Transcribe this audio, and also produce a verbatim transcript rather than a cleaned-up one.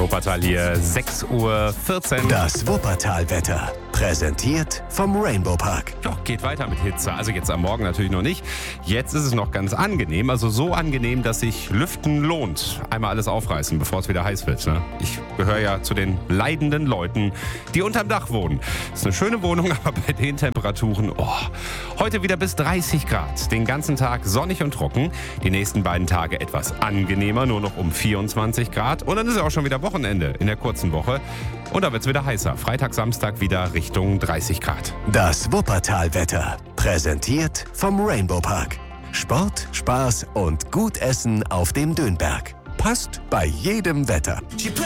Wuppertal hier, sechs Uhr vierzehn. Das Wuppertal-Wetter, präsentiert vom Rainbow Park. Doch, geht weiter mit Hitze. Also jetzt am Morgen natürlich noch nicht. Jetzt ist es noch ganz angenehm. Also so angenehm, dass sich Lüften lohnt. Einmal alles aufreißen, bevor es wieder heiß wird. Ne? Ich gehöre ja zu den leidenden Leuten, die unterm Dach wohnen. Ist eine schöne Wohnung, aber bei den Temperaturen, oh. Heute wieder bis dreißig Grad. Den ganzen Tag sonnig und trocken. Die nächsten beiden Tage etwas angenehmer, nur noch um vierundzwanzig Grad. Und dann ist ja auch schon wieder Wochenende in der kurzen Woche. Und da wird es wieder heißer. Freitag, Samstag wieder Richtung dreißig Grad. Das Wuppertal-Wetter, präsentiert vom Rainbow Park. Sport, Spaß und gut Essen auf dem Dönberg. Passt bei jedem Wetter.